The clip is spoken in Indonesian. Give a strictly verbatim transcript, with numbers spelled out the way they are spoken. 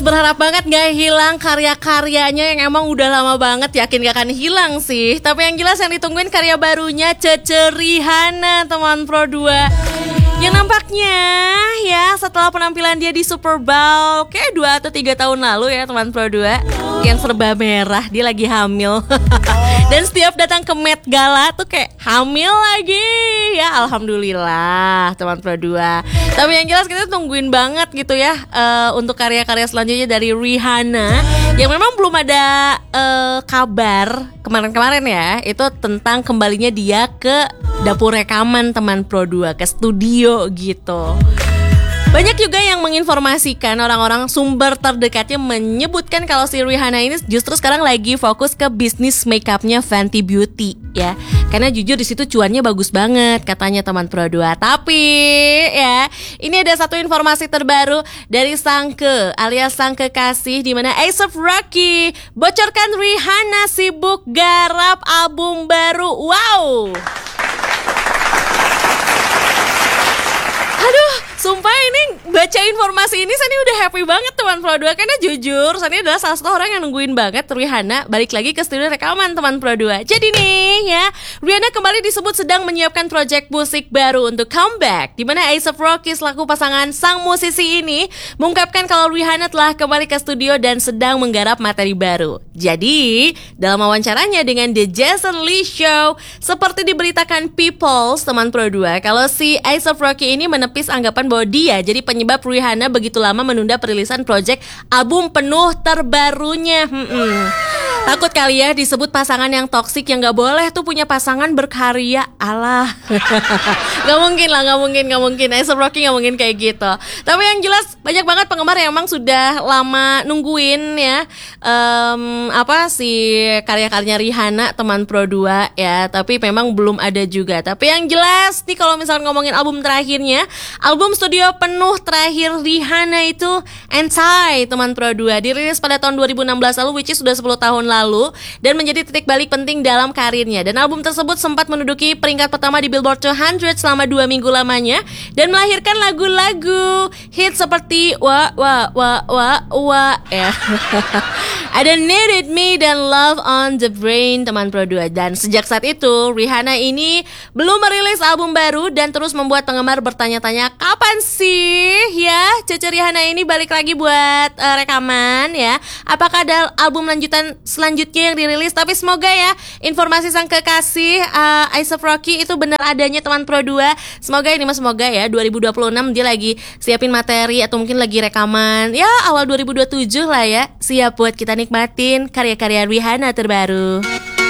Berharap banget gak hilang karya-karyanya yang emang udah lama banget, yakin gak akan hilang sih. Tapi yang jelas yang ditungguin karya barunya Cece Rihanna, teman Pro dua. Yang nampaknya ya setelah penampilan dia di Super Bowl kayak dua atau tiga tahun lalu ya teman Pro dua, yang serba merah, dia lagi hamil. Dan setiap datang ke Met Gala tuh kayak hamil lagi. Ya alhamdulillah teman Pro dua. Tapi yang jelas kita tungguin banget gitu ya uh, untuk karya-karya selanjutnya dari Rihanna. Yang memang belum ada uh, kabar kemarin-kemarin ya, itu tentang kembalinya dia ke dapur rekaman teman Pro dua, ke studio gitu. Banyak juga yang menginformasikan, orang-orang sumber terdekatnya menyebutkan kalau si Rihanna ini justru sekarang lagi fokus ke bisnis makeupnya Fenty Beauty ya. Karena jujur di situ cuannya bagus banget katanya teman Pro dua. Tapi ya, ini ada satu informasi terbaru dari Sangke alias sang kekasih, di mana A$AP Rocky bocorkan Rihanna sibuk garap album baru. Wow. Aduh, sumpah ini baca informasi ini Sani udah happy banget teman Pro dua. Karena jujur Sani adalah salah satu orang yang nungguin banget Rihanna balik lagi ke studio rekaman teman Pro dua. Jadi nih ya, Rihanna kembali disebut sedang menyiapkan proyek musik baru untuk comeback, di mana A$AP Rocky selaku pasangan sang musisi ini mengungkapkan kalau Rihanna telah kembali ke studio dan sedang menggarap materi baru. Jadi dalam wawancaranya dengan The Jason Lee Show, seperti diberitakan People teman Pro dua, kalau si A$AP Rocky ini menepis anggapan bahwa dia jadi penyebab Rihanna begitu lama menunda perilisan proyek album penuh terbarunya. Hmm-mm. Takut kali ya disebut pasangan yang toksik, yang gak boleh tuh punya pasangan berkarya. Alah. Gak mungkin lah, gak mungkin, gak mungkin A$AP Rocky gak mungkin kayak gitu. Tapi yang jelas banyak banget penggemar yang emang sudah lama nungguin ya um, Apa sih karya-karyanya Rihanna teman Pro dua ya. Tapi memang belum ada juga. Tapi yang jelas nih kalau misalnya ngomongin album terakhirnya, album studio penuh terakhir Rihanna itu Anti teman Pro dua, dirilis pada tahun dua ribu enam belas lalu, which is sudah sepuluh tahun lalu, dan menjadi titik balik penting dalam karirnya. Dan album tersebut sempat menduduki peringkat pertama di Billboard dua ratus selama dua minggu lamanya, dan melahirkan lagu-lagu hit seperti Wa Wa Wa Wa Wa ya. Ada Needed Me dan Love on the Brain teman Pro dua. Dan sejak saat itu Rihanna ini belum merilis album baru dan terus membuat penggemar bertanya-tanya kapan sih ya Cece Rihanna ini balik lagi buat uh, rekaman ya. Apakah ada album lanjutan selanjutnya yang dirilis? Tapi semoga ya informasi sang kekasih uh, A$AP Rocky itu benar adanya teman Pro dua. Semoga ini mas semoga ya dua ribu dua puluh enam dia lagi siapin materi atau mungkin lagi rekaman. Ya awal dua ribu dua puluh tujuh lah ya, siap buat kita nikmatin karya-karya Rihanna terbaru.